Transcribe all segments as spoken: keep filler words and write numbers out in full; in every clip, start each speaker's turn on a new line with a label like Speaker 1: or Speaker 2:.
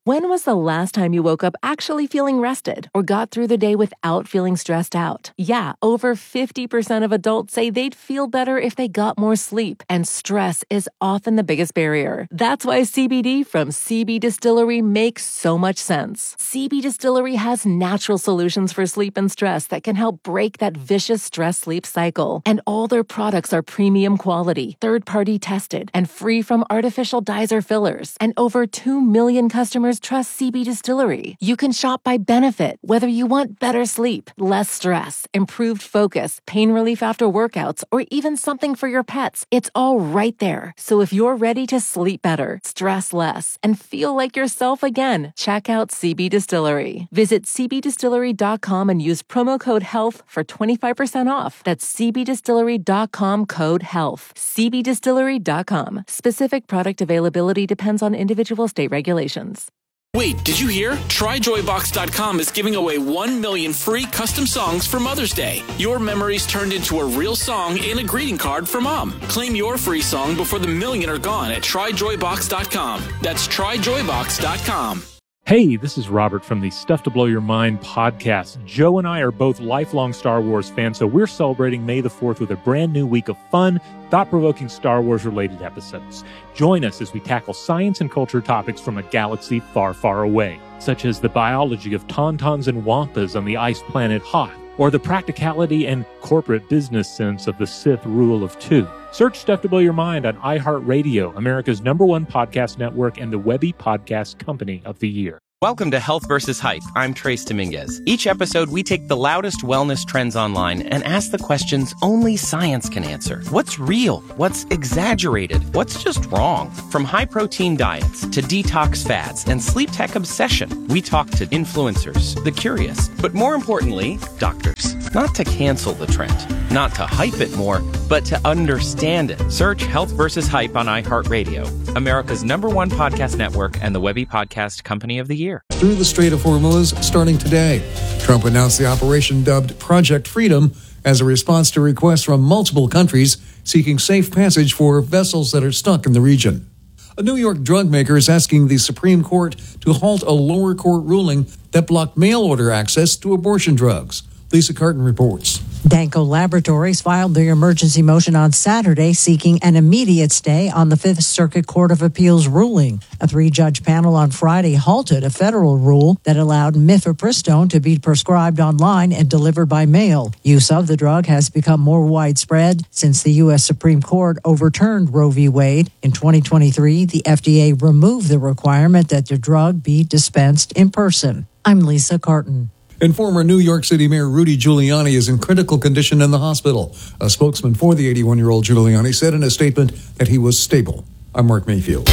Speaker 1: When was the last time you woke up actually feeling rested or got through the day without feeling stressed out? Yeah, over fifty percent of adults say they'd feel better if they got more sleep, and stress is often the biggest barrier. That's why C B D from C B Distillery makes so much sense. C B Distillery has natural solutions for sleep and stress that can help break that vicious stress-sleep cycle. And all their products are premium quality, third-party tested, and free from artificial dyes or fillers. And over two million customers trust C B Distillery. You can shop by benefit, whether you want better sleep, less stress, improved focus, pain relief after workouts, or even something for your pets. It's all right there. So if you're ready to sleep better, stress less, and feel like yourself again, check out C B Distillery. Visit c b distillery dot com and use promo code HEALTH for twenty-five percent off. That's c b distillery dot com code HEALTH. c b distillery dot com. Specific product availability depends on individual state regulations.
Speaker 2: Wait, did you hear? Try joy box dot com is giving away one million free custom songs for Mother's Day. Your memories turned into a real song and a greeting card for Mom. Claim your free song before the million are gone at try joy box dot com. That's try joy box dot com.
Speaker 3: Hey, this is Robert from the Stuff to Blow Your Mind podcast. Joe and I are both lifelong Star Wars fans, so we're celebrating May the fourth with a brand new week of fun, thought-provoking Star Wars-related episodes. Join us as we tackle science and culture topics from a galaxy far, far away, such as the biology of tauntauns and wampas on the ice planet Hoth, or the practicality and corporate business sense of the Sith rule of two. Search Stuff to Blow Your Mind on iHeartRadio, America's number one podcast network and the Webby Podcast Company of the Year.
Speaker 4: Welcome to Health versus Hype. I'm Trace Dominguez. Each episode, we take the loudest wellness trends online and ask the questions only science can answer. What's real? What's exaggerated? What's just wrong? From high-protein diets to detox fads and sleep tech obsession, we talk to influencers, the curious, but more importantly, doctors. Not to cancel the trend, not to hype it more, but to understand it. Search Health versus Hype on iHeartRadio, America's number one podcast network and the Webby Podcast Company of the Year.
Speaker 5: Through the Strait of Hormuz starting today. Trump announced the operation dubbed Project Freedom as a response to requests from multiple countries seeking safe passage for vessels that are stuck in the region. A New York drug maker is asking the Supreme Court to halt a lower court ruling that blocked mail-order access to abortion drugs. Lisa Carton reports.
Speaker 6: Danco Laboratories filed their emergency motion on Saturday seeking an immediate stay on the Fifth Circuit Court of Appeals ruling. A three-judge panel on Friday halted a federal rule that allowed mifepristone to be prescribed online and delivered by mail. Use of the drug has become more widespread since the U S Supreme Court overturned Roe v. Wade. In twenty twenty-three, the F D A removed the requirement that the drug be dispensed in person. I'm Lisa Carton.
Speaker 5: And former New York City Mayor Rudy Giuliani is in critical condition in the hospital. A spokesman for the eighty-one-year-old Giuliani said in a statement that he was stable. I'm Mark Mayfield.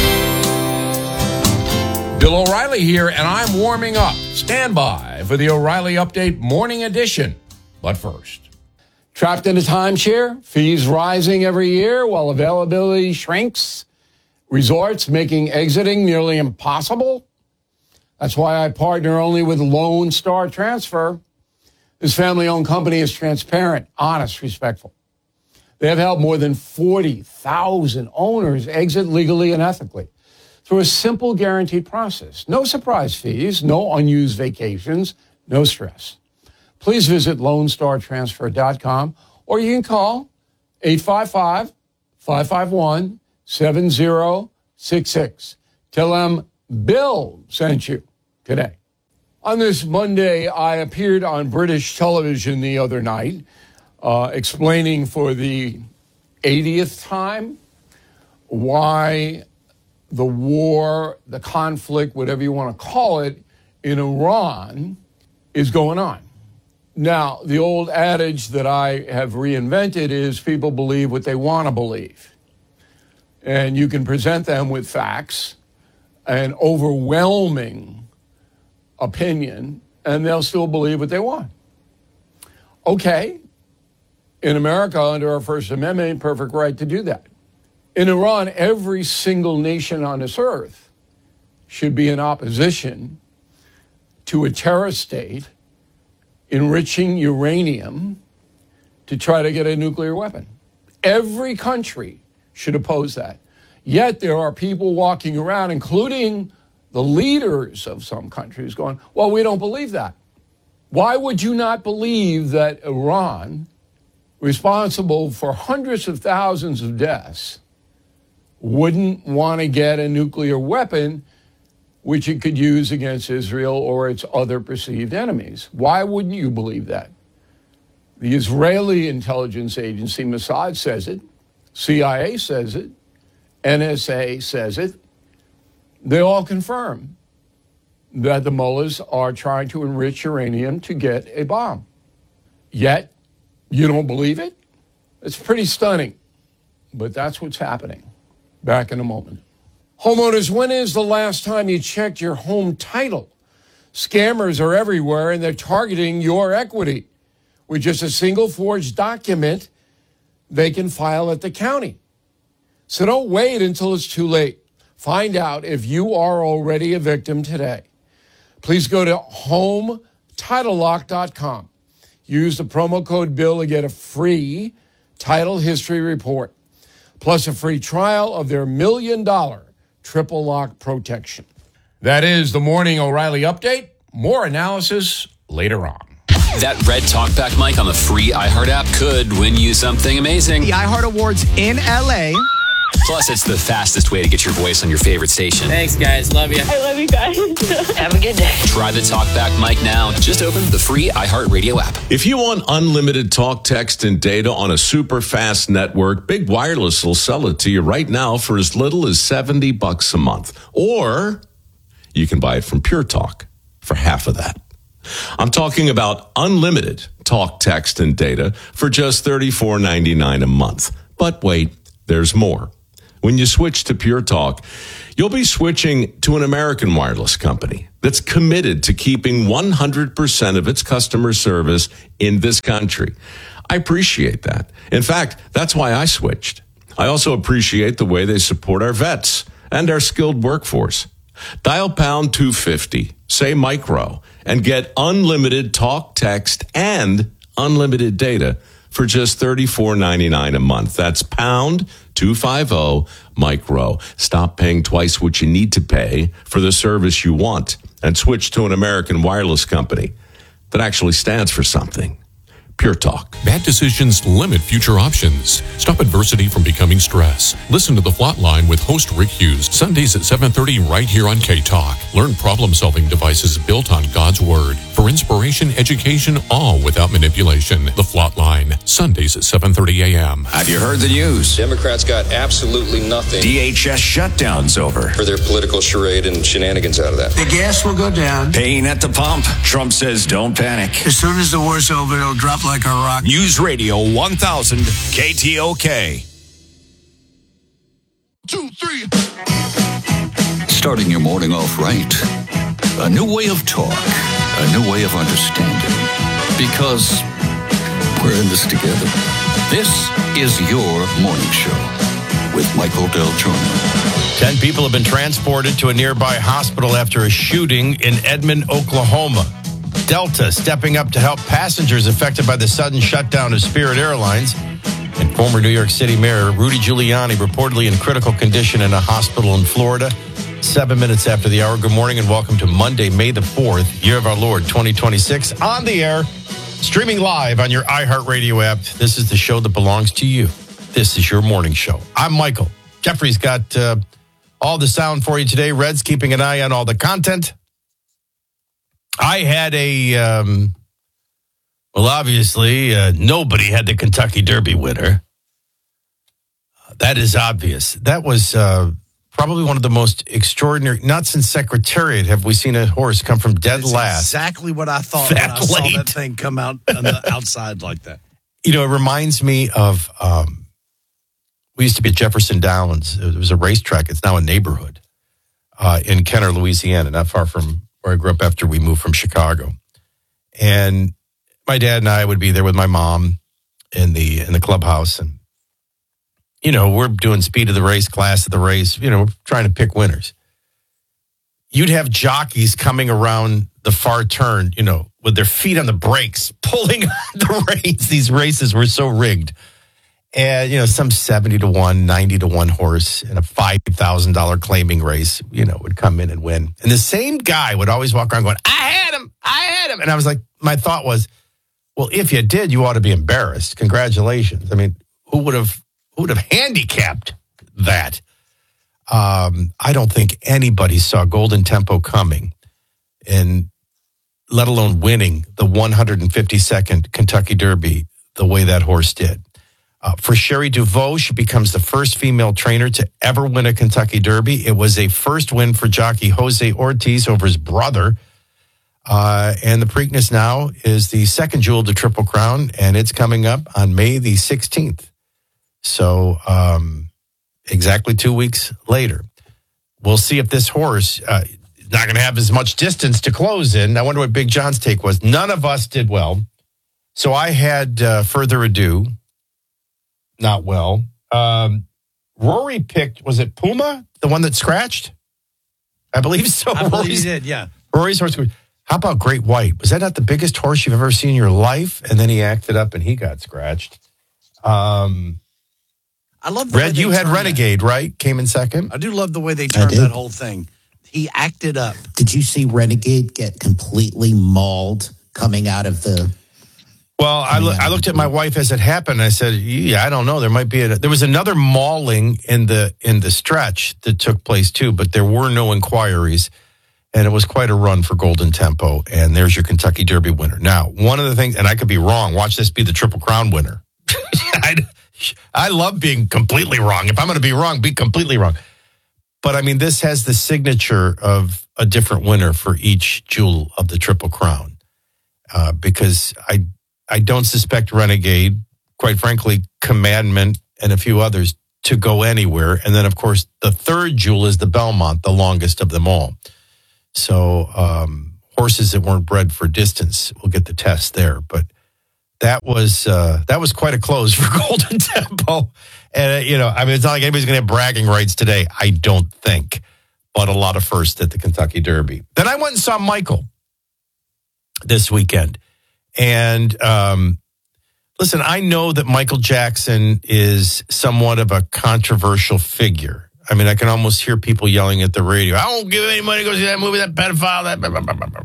Speaker 7: Bill O'Reilly here, and I'm warming up. Stand by for the O'Reilly Update Morning Edition. But first, trapped in a timeshare, fees rising every year while availability shrinks, resorts making exiting nearly impossible. That's why I partner only with Lone Star Transfer. This family-owned company is transparent, honest, respectful. They have helped more than forty thousand owners exit legally and ethically through a simple guaranteed process. No surprise fees, no unused vacations, no stress. Please visit lone star transfer dot com or you can call eight five five, five five one, seven zero six six. Tell them Bill sent you today. On this Monday, I appeared on British television the other night, uh, explaining for the eightieth time why the war, the conflict, whatever you want to call it, in Iran is going on. Now, the old adage that I have reinvented is people believe what they want to believe. And you can present them with facts and overwhelming opinion, and they'll still believe what they want. Okay, in America, under our First Amendment, perfect right to do that. In Iran, every single nation on this earth should be in opposition to a terror state enriching uranium to try to get a nuclear weapon. Every country should oppose that. Yet there are people walking around, including the leaders of some countries going, well, we don't believe that. Why would you not believe that Iran, responsible for hundreds of thousands of deaths, wouldn't want to get a nuclear weapon which it could use against Israel or its other perceived enemies? Why wouldn't you believe that? The Israeli intelligence agency Mossad says it, C I A says it, N S A says it. They all confirm that the mullahs are trying to enrich uranium to get a bomb. Yet, you don't believe it? It's pretty stunning, but that's what's happening. Back in a moment. Homeowners, when is the last time you checked your home title? Scammers are everywhere, and they're targeting your equity. With just a single forged document, they can file at the county. So don't wait until it's too late. Find out if you are already a victim today. Please go to home title lock dot com. Use the promo code BILL to get a free title history report, plus a free trial of their million dollar triple lock protection. That is the Morning O'Reilly Update. More analysis later on.
Speaker 8: That red talkback mic on the free iHeart app could win you something amazing.
Speaker 9: The iHeart Awards in L A.
Speaker 8: Plus, it's the fastest way to get your voice on your favorite station.
Speaker 10: Thanks, guys. Love you.
Speaker 11: I love you guys.
Speaker 10: Have a good day.
Speaker 8: Try the talkback mic now. Just open the free iHeartRadio app.
Speaker 12: If you want unlimited talk, text, and data on a super fast network, Big Wireless will sell it to you right now for as little as seventy bucks a month. Or you can buy it from Pure Talk for half of that. I'm talking about unlimited talk, text, and data for just thirty-four ninety-nine a month. But wait, there's more. When you switch to Pure Talk, you'll be switching to an American wireless company that's committed to keeping one hundred percent of its customer service in this country. I appreciate that. In fact, that's why I switched. I also appreciate the way they support our vets and our skilled workforce. Dial pound two fifty, say micro, and get unlimited talk, text, and unlimited data for just thirty-four ninety-nine a month. That's pound two fifty micro. Stop paying twice what you need to pay for the service you want and switch to an American wireless company that actually stands for something. Pure Talk.
Speaker 13: Bad decisions limit future options. Stop adversity from becoming stress. Listen to The Flot Line with host Rick Hughes, Sundays at seven thirty right here on K-Talk. Learn problem-solving devices built on God's Word. For inspiration, education, all without manipulation. The Flot Line, Sundays at seven thirty a.m.
Speaker 14: Have you heard the news?
Speaker 15: Democrats got absolutely nothing.
Speaker 14: D H S shutdown's over.
Speaker 15: For their political charade and shenanigans out of that.
Speaker 16: The gas will go down.
Speaker 14: Paying at the pump. Trump says don't panic.
Speaker 16: As soon as the war's over, it'll drop like a rock.
Speaker 14: News Radio one thousand K T O K.
Speaker 17: Two, three. Starting your morning off right. A new way of talk. A new way of understanding. Because we're in this together. This is your morning show with Michael Del Giorno.
Speaker 18: Ten people have been transported to a nearby hospital after a shooting in Edmond, Oklahoma. Delta stepping up to help passengers affected by the sudden shutdown of Spirit Airlines. And former New York City Mayor Rudy Giuliani reportedly in critical condition in a hospital in Florida. Seven minutes after the hour. Good morning and welcome to Monday, May the fourth, year of our Lord, twenty twenty-six. On the air, streaming live on your iHeartRadio app. This is the show that belongs to you. This is your morning show. I'm Michael. Jeffrey's got uh, all the sound for you today. Red's keeping an eye on all the content. I had a, um, well, obviously, uh, nobody had the Kentucky Derby winner. Uh, that is obvious. That was uh, probably one of the most extraordinary, not since Secretariat have we seen a horse come from dead
Speaker 9: That's
Speaker 18: last.
Speaker 9: Exactly what I thought
Speaker 18: that
Speaker 9: when I
Speaker 18: late.
Speaker 9: saw that thing come out on the outside like that.
Speaker 18: You know, it reminds me of, um, we used to be at Jefferson Downs. It was a racetrack. It's now a neighborhood uh, in Kenner, Louisiana, not far from where I grew up after we moved from Chicago. And my dad and I would be there with my mom in the in the clubhouse. And, you know, we're doing speed of the race, class of the race. You know, we're trying to pick winners. You'd have jockeys coming around the far turn, you know, with their feet on the brakes, pulling the race. These races were so rigged. And, you know, some seventy to one, ninety to one horse in a five thousand dollars claiming race, you know, would come in and win. And the same guy would always walk around going, I had him, I had him. And I was like, my thought was, well, if you did, you ought to be embarrassed. Congratulations. I mean, who would have, who would have handicapped that? Um, I don't think anybody saw Golden Tempo coming, and let alone winning the one hundred fifty-second Kentucky Derby the way that horse did. Uh, for Sherry DuVaux, she becomes the first female trainer to ever win a Kentucky Derby. It was a first win for jockey Jose Ortiz over his brother. Uh, and the Preakness now is the second jewel of the Triple Crown, and it's coming up on May the sixteenth. So um, exactly two weeks later. We'll see if this horse uh, is not going to have as much distance to close in. I wonder what Big John's take was. None of us did well. So I had uh, Further Ado. Not well. Um, Rory picked, was it Puma? The one that scratched? I believe so.
Speaker 9: I believe
Speaker 18: Rory's,
Speaker 9: he did, yeah.
Speaker 18: Rory's horse. How about Great White? Was that not the biggest horse you've ever seen in your life? And then he acted up and he got scratched. Um,
Speaker 9: I love the
Speaker 18: Red,
Speaker 9: way
Speaker 18: you
Speaker 9: they
Speaker 18: had
Speaker 9: turned
Speaker 18: Renegade, right? Came in second.
Speaker 9: that. I do love the way they turned
Speaker 11: did.
Speaker 9: that whole thing. He acted up.
Speaker 11: Did you see Renegade get completely mauled coming out of the...
Speaker 18: Well, I, lo- I looked at my wife as it happened. And I said, "Yeah, I don't know. There might be a, there was another mauling in the in the stretch that took place too, but there were no inquiries, and it was quite a run for Golden Tempo. And there's your Kentucky Derby winner. Now, one of the things, and I could be wrong. Watch this be the Triple Crown winner. I, I love being completely wrong. If I'm going to be wrong, be completely wrong. But I mean, this has the signature of a different winner for each jewel of the Triple Crown, uh, because I. I don't suspect Renegade, quite frankly, Commandment, and a few others to go anywhere. And then, of course, the third jewel is the Belmont, the longest of them all. So um, horses that weren't bred for distance will get the test there. But that was uh, that was quite a close for Golden Tempo. And, uh, you know, I mean, it's not like anybody's going to have bragging rights today, I don't think. But a lot of firsts at the Kentucky Derby. Then I went and saw Michael this weekend. And um, listen, I know that Michael Jackson is somewhat of a controversial figure. I mean, I can almost hear people yelling at the radio, I won't give any money to go see that movie, that pedophile, that blah, blah, blah, blah, blah.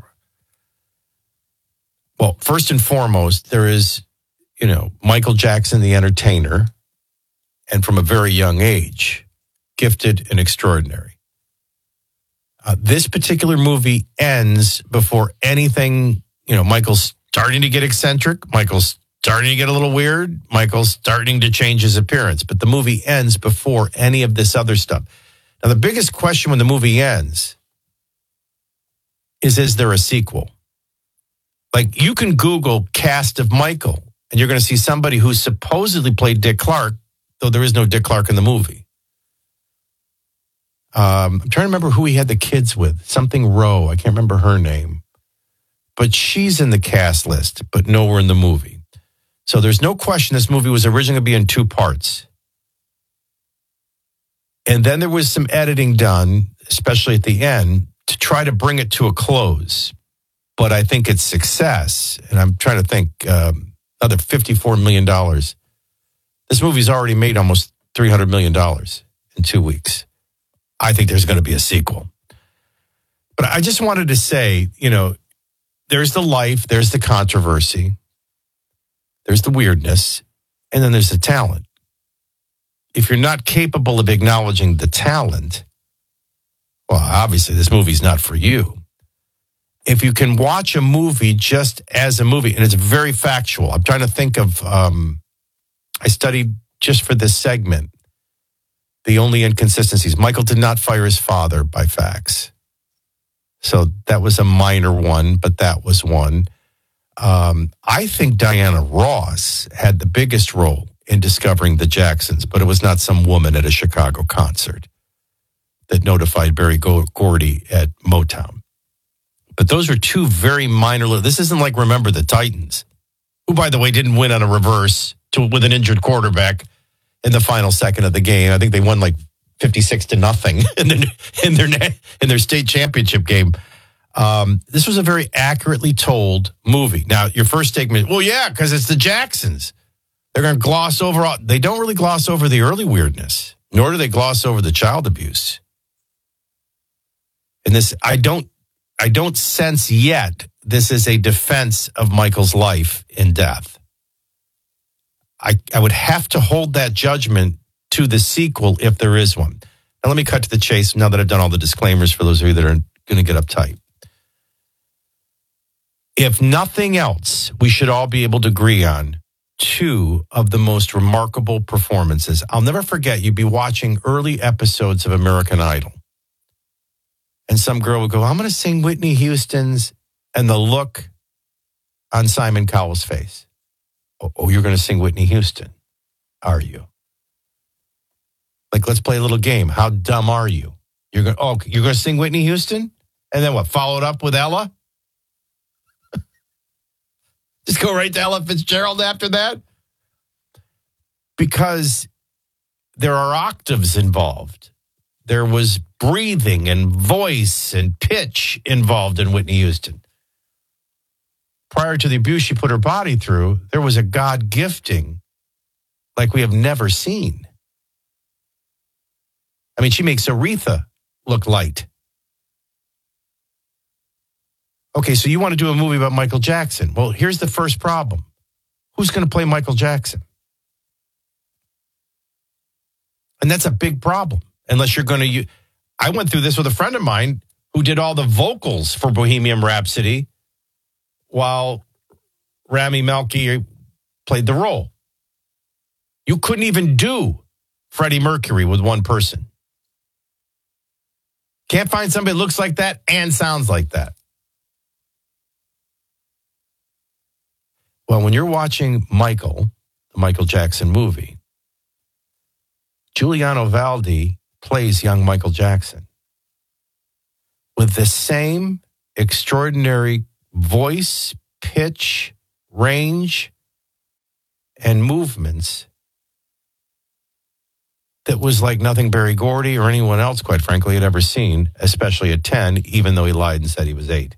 Speaker 18: Well, first and foremost, there is, you know, Michael Jackson, the entertainer, and from a very young age, gifted and extraordinary. Uh, this particular movie ends before anything, you know, Michael's starting to get eccentric. Michael's starting to get a little weird. Michael's starting to change his appearance. But the movie ends before any of this other stuff. Now, the biggest question when the movie ends is, is there a sequel? Like, you can Google cast of Michael, and you're going to see somebody who supposedly played Dick Clark, though there is no Dick Clark in the movie. Um, I'm trying to remember who he had the kids with. Something Rowe. I can't remember her name. But she's in the cast list, but nowhere in the movie. So there's no question this movie was originally going to be in two parts. And then there was some editing done, especially at the end, to try to bring it to a close. But I think it's success. And I'm trying to think, um, another fifty-four million dollars. This movie's already made almost three hundred million dollars in two weeks. I think there's going to be a sequel. But I just wanted to say, you know, there's the life, there's the controversy, there's the weirdness, and then there's the talent. If you're not capable of acknowledging the talent, well, obviously this movie's not for you. If you can watch a movie just as a movie, and it's very factual. I'm trying to think of, um, I studied just for this segment, the only inconsistencies. Michael did not fire his father by fax. So that was a minor one, but that was one. Um, I think Diana Ross had the biggest role in discovering the Jacksons, but it was not some woman at a Chicago concert that notified Berry Gordy at Motown. But those are two very minor. This isn't like Remember the Titans, who, by the way, didn't win on a reverse to, with an injured quarterback in the final second of the game. I think they won like fifty-six to nothing in their in their in their state championship game. Um, this was a very accurately told movie. Now, your first statement, well, yeah, because it's the Jacksons. They're going to gloss over, all, they don't really gloss over the early weirdness, nor do they gloss over the child abuse. And this, I don't, I don't sense yet this is a defense of Michael's life and death. I, I would have to hold that judgment to the sequel if there is one. Now, let me cut to the chase now that I've done all the disclaimers for those of you that are going to get uptight. If nothing else, we should all be able to agree on two of the most remarkable performances. I'll never forget, you'd be watching early episodes of American Idol. And some girl would go, I'm going to sing Whitney Houston's, and the look on Simon Cowell's face. Oh, oh, you're going to sing Whitney Houston, are you? Like, let's play a little game. How dumb are you? You're going, oh, you're going to sing Whitney Houston? And then what, follow it up with Ella? Just go right to Ella Fitzgerald after that? Because there are octaves involved. There was breathing and voice and pitch involved in Whitney Houston. Prior to the abuse she put her body through, there was a God gifting like we have never seen. I mean, she makes Aretha look light. Okay, so you want to do a movie about Michael Jackson. Well, here's the first problem. Who's going to play Michael Jackson? And that's a big problem. Unless you're going to... I went through this with a friend of mine who did all the vocals for Bohemian Rhapsody while Rami Malek played the role. You couldn't even do Freddie Mercury with one person. Can't find somebody that looks like that and sounds like that. Well, when you're watching Michael, the Michael Jackson movie, Giuliano Valdi plays young Michael Jackson with the same extraordinary voice, pitch, range, and movements that was like nothing Berry Gordy or anyone else, quite frankly, had ever seen, especially at ten, even though he lied and said he was eight.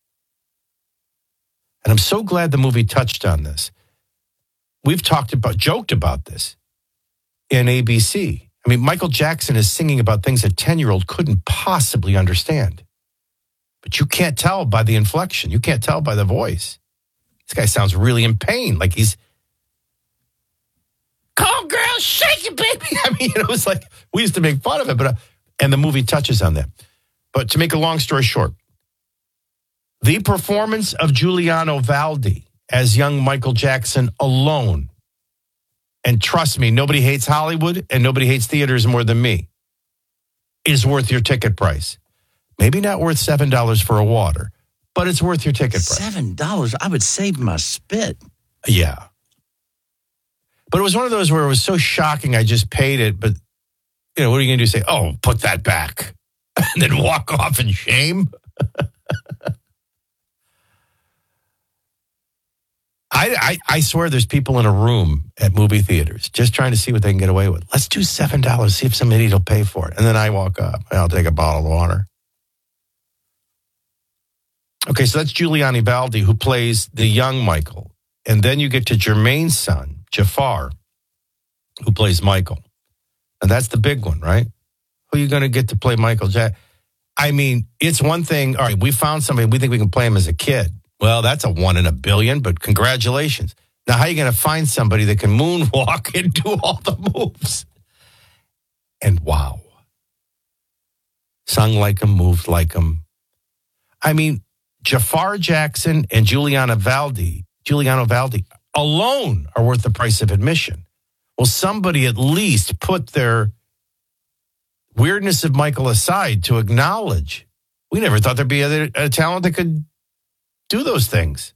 Speaker 18: And I'm so glad the movie touched on this. We've talked about, joked about this in A B C. I mean, Michael Jackson is singing about things a ten-year-old couldn't possibly understand. But you can't tell by the inflection. You can't tell by the voice. This guy sounds really in pain, like he's, come on, girl, shake it, baby. I mean, it was like, we used to make fun of it, but, uh, and the movie touches on that. But to make a long story short, the performance of Giuliano Valdi as young Michael Jackson alone, and trust me, nobody hates Hollywood and nobody hates theaters more than me, is worth your ticket price. Maybe not worth seven dollars for a water, but it's worth your ticket price.
Speaker 9: seven dollars? I would save my spit.
Speaker 18: Yeah. But it was one of those where it was so shocking I just paid it, but, you know, what are you going to do? Say, oh, put that back, and then walk off in shame? I, I, I swear there's people in a room at movie theaters just trying to see what they can get away with. Let's do seven dollars, see if some idiot will pay for it. And then I walk up, and I'll take a bottle of water. Okay, so that's Giuliano Valdi, who plays the young Michael. And then you get to Jermaine's son, Jafar, who plays Michael. And that's the big one, right? Who are you going to get to play Michael Jackson? I mean, it's one thing. All right, we found somebody. We think we can play him as a kid. Well, that's a one in a billion, but congratulations. Now, how are you going to find somebody that can moonwalk and do all the moves? And wow. Sung like him, moved like him. I mean, Jafar Jackson and Giuliano Valdi, Giuliano Valdi alone are worth the price of admission. Well, somebody at least put their weirdness of Michael aside to acknowledge. We never thought there'd be a, a talent that could do those things.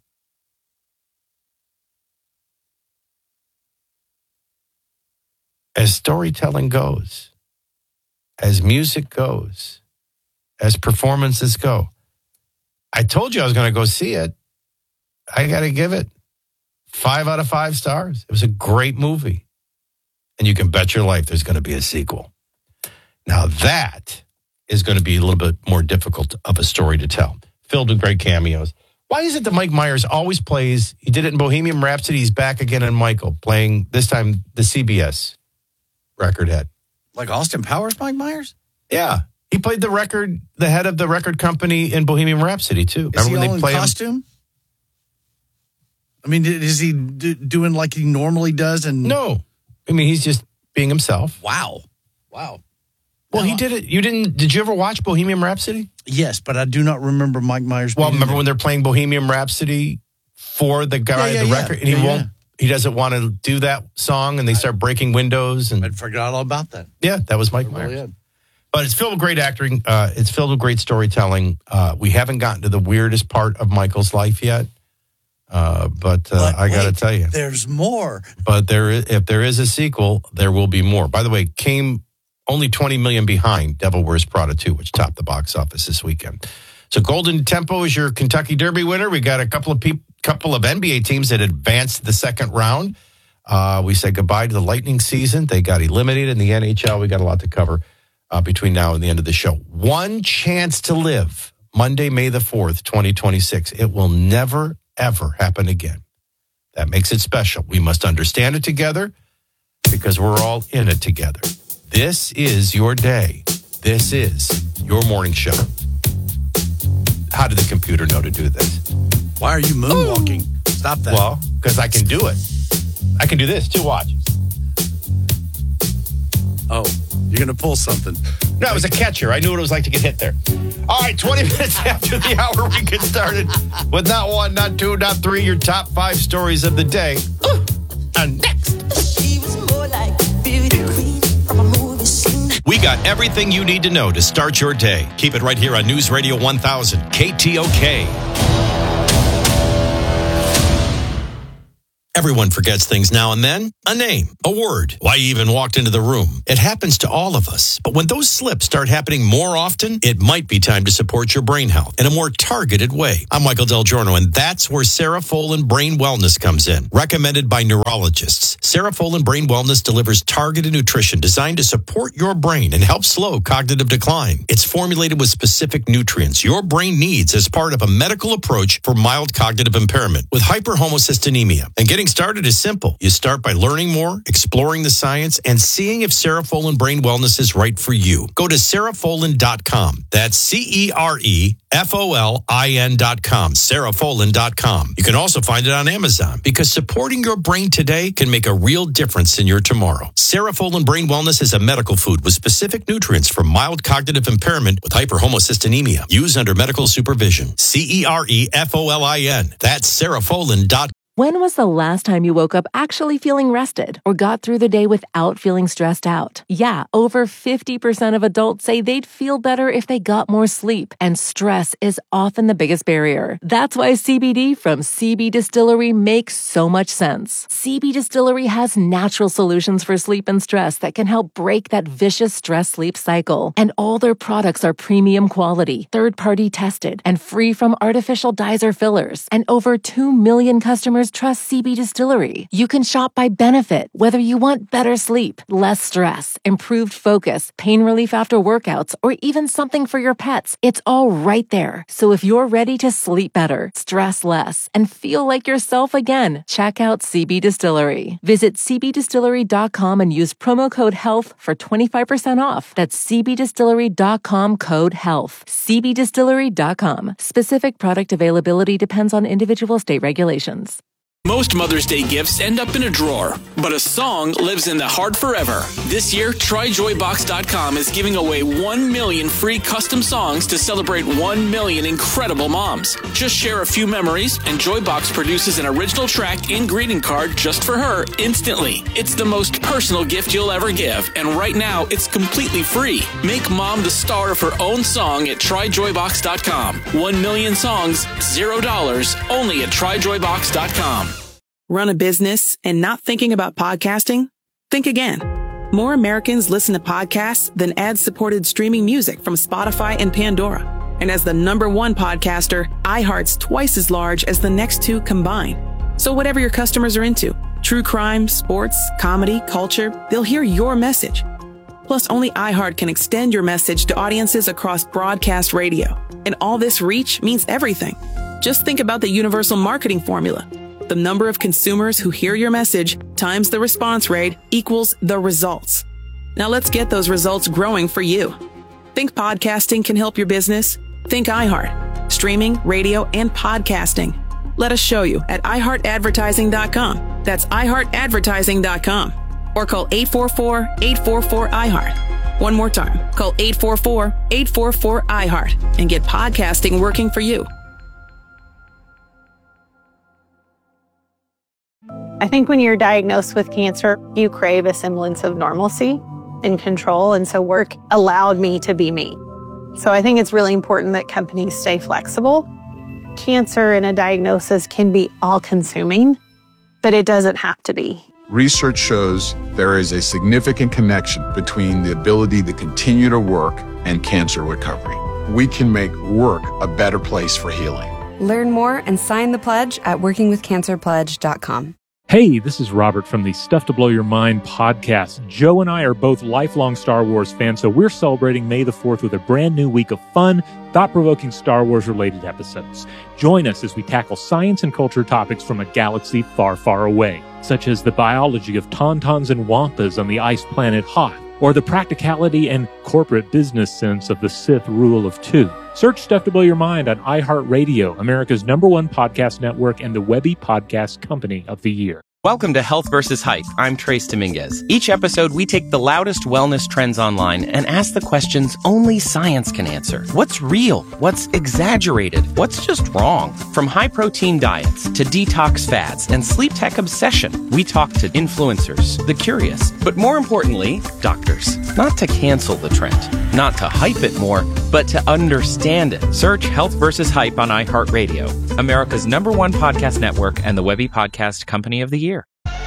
Speaker 18: As storytelling goes, as music goes, as performances go, I told you I was going to go see it. I got to give it five out of five stars. It was a great movie. And you can bet your life there's going to be a sequel. Now that is going to be a little bit more difficult of a story to tell. Filled with great cameos. Why is it that Mike Myers always plays? He did it in Bohemian Rhapsody. He's back again in Michael, playing this time the C B S record head.
Speaker 9: Like Austin Powers, Mike Myers?
Speaker 18: Yeah. He played the record, the head of the record company in Bohemian Rhapsody, too.
Speaker 9: Is he
Speaker 18: when
Speaker 9: all
Speaker 18: they
Speaker 9: in
Speaker 18: play
Speaker 9: costume? Him? I mean, is he do, doing like he normally does? And
Speaker 18: No. I mean, he's just being himself.
Speaker 9: Wow. Wow.
Speaker 18: Well, he did it. You didn't, did you ever watch Bohemian Rhapsody?
Speaker 9: Yes, but I do not remember Mike Myers.
Speaker 18: Well,
Speaker 9: being
Speaker 18: remember
Speaker 9: there.
Speaker 18: when they're playing Bohemian Rhapsody for the guy,
Speaker 9: Yeah, yeah,
Speaker 18: the
Speaker 9: yeah.
Speaker 18: record, and he
Speaker 9: Yeah,
Speaker 18: won't,
Speaker 9: yeah.
Speaker 18: he doesn't want to do that song, and they start breaking windows. And
Speaker 9: I forgot all about that.
Speaker 18: yeah, that was Mike
Speaker 9: Really
Speaker 18: Myers.
Speaker 9: had.
Speaker 18: But it's filled with great acting. Uh, it's filled with great storytelling. Uh, we haven't gotten to the weirdest part of Michael's life yet. Uh, but, uh,
Speaker 9: But
Speaker 18: I got to
Speaker 9: wait,
Speaker 18: tell you.
Speaker 9: There's more.
Speaker 18: But there, is, if there is a sequel, there will be more. By the way, came only twenty million behind Devil Wears Prada two, which topped the box office this weekend. So Golden Tempo is your Kentucky Derby winner. We got a couple of peop- couple of N B A teams that advanced to the second round. Uh, we said goodbye to the Lightning season. They got eliminated in the N H L. We got a lot to cover uh, between now and the end of the show. One chance to live, Monday, May the fourth, twenty twenty-six. It will never, ever happen again. That makes it special. We must understand it together because we're all in it together. This is your day. This is your morning show. How did the computer know to do this?
Speaker 9: Why are you moonwalking? Ooh. Stop that.
Speaker 18: Well, because I can do it. I can do this too. Watch.
Speaker 9: Oh, you're going to pull something.
Speaker 18: No, it was a catcher. I knew what it was like to get hit there. All right, twenty minutes after the hour, we get started with not one, not two, not three, your top five stories of the day. Ooh. And next. She was more like beauty queen from a movie scene. We got everything you need to know to start your day. Keep it right here on News Radio one thousand, K T O K. Everyone forgets things now and then. A name, a word, why you even walked into the room. It happens to all of us. But when those slips start happening more often, it might be time to support your brain health in a more targeted way. I'm Michael Del Giorno, and that's where Serafolin Brain Wellness comes in. Recommended by neurologists, Serafolin Brain Wellness delivers targeted nutrition designed to support your brain and help slow cognitive decline. It's formulated with specific nutrients your brain needs as part of a medical approach for mild cognitive impairment with hyperhomocystinemia. And getting started is simple. You start by learning more, exploring the science, and seeing if Serafolin Brain Wellness is right for you. Go to Serafolin dot com. That's C E R E F O L I N dot com. Serafolin dot com. You can also find it on Amazon because supporting your brain today can make a real difference in your tomorrow. Serafolin Brain Wellness is a medical food with specific nutrients for mild cognitive impairment with hyperhomocystinemia. Use under medical supervision. C E R E F O L I N. That's Serafolin dot com.
Speaker 1: When was the last time you woke up actually feeling rested or got through the day without feeling stressed out? Yeah, over fifty percent of adults say they'd feel better if they got more sleep, and stress is often the biggest barrier. That's why C B D from C B Distillery makes so much sense. C B Distillery has natural solutions for sleep and stress that can help break that vicious stress-sleep cycle. And all their products are premium quality, third-party tested, and free from artificial dyes or fillers. And over two million customers trust C B Distillery. You can shop by benefit, whether you want better sleep, less stress, improved focus, pain relief after workouts, or even something for your pets. It's all right there. So if you're ready to sleep better, stress less, and feel like yourself again, check out C B Distillery. Visit C B distillery dot com and use promo code HEALTH for twenty-five percent off. That's C B distillery dot com code HEALTH. C B distillery dot com. Specific product availability depends on individual state regulations.
Speaker 2: Most Mother's Day gifts end up in a drawer, but a song lives in the heart forever. This year, Try Joy Box dot com is giving away one million free custom songs to celebrate one million incredible moms. Just share a few memories, and Joybox produces an original track and greeting card just for her instantly. It's the most personal gift you'll ever give, and right now, it's completely free. Make mom the star of her own song at Try Joy Box dot com. One million songs, zero dollars, only at Try Joy Box dot com.
Speaker 19: Run a business and not thinking about podcasting? Think again. More Americans listen to podcasts than ad-supported streaming music from Spotify and Pandora. And as the number one podcaster, iHeart's twice as large as the next two combined. So whatever your customers are into, true crime, sports, comedy, culture, they'll hear your message. Plus, only iHeart can extend your message to audiences across broadcast radio. And all this reach means everything. Just think about the universal marketing formula. The number of consumers who hear your message times the response rate equals the results. Now let's get those results growing for you. Think podcasting can help your business? Think iHeart. Streaming, radio, and podcasting. Let us show you at i heart advertising dot com. That's i heart advertising dot com. Or call eight four four, eight four four, I heart. One more time. Call eight four four, eight four four, I heart and get podcasting working for you.
Speaker 20: I think when you're diagnosed with cancer, you crave a semblance of normalcy and control. And so work allowed me to be me. So I think it's really important that companies stay flexible. Cancer and a diagnosis can be all-consuming, but it doesn't have to be.
Speaker 21: Research shows there is a significant connection between the ability to continue to work and cancer recovery. We can make work a better place for healing.
Speaker 22: Learn more and sign the pledge at working with cancer pledge dot com.
Speaker 3: Hey, this is Robert from the Stuff to Blow Your Mind podcast. Joe and I are both lifelong Star Wars fans, so we're celebrating May the fourth with a brand new week of fun, thought-provoking Star Wars-related episodes. Join us as we tackle science and culture topics from a galaxy far, far away, such as the biology of tauntauns and wampas on the ice planet Hoth, or the practicality and corporate business sense of the Sith rule of two. Search Stuff to Blow Your Mind on iHeartRadio, America's number one podcast network and the Webby Podcast Company of the Year.
Speaker 4: Welcome to Health versus Hype. I'm Trace Dominguez. Each episode, we take the loudest wellness trends online and ask the questions only science can answer. What's real? What's exaggerated? What's just wrong? From high-protein diets to detox fads and sleep tech obsession, we talk to influencers, the curious, but more importantly, doctors. Not to cancel the trend, not to hype it more, but to understand it. Search Health versus Hype on iHeartRadio, America's number one podcast network and the Webby Podcast Company of the Year.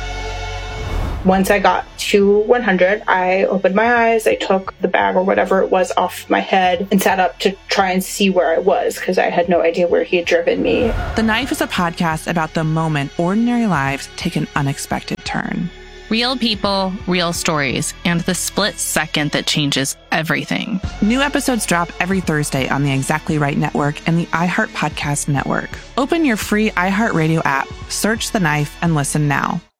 Speaker 23: Once I got to one hundred, I opened my eyes, I took the bag or whatever it was off my head and sat up to try and see where I was because I had no idea where he had driven me.
Speaker 19: The Knife is a podcast about the moment ordinary lives take an unexpected turn.
Speaker 24: Real people, real stories, and the split second that changes everything.
Speaker 19: New episodes drop every Thursday on the Exactly Right Network and the iHeart Podcast Network. Open your free iHeartRadio app, search The Knife, and listen now.